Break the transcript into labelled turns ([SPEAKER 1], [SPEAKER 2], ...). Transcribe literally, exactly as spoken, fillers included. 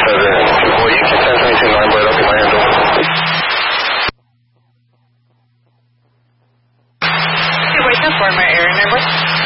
[SPEAKER 1] seven. Well, you can ten twenty-two nine, but I'll get my handle.
[SPEAKER 2] Hey, wait, that's for my area number.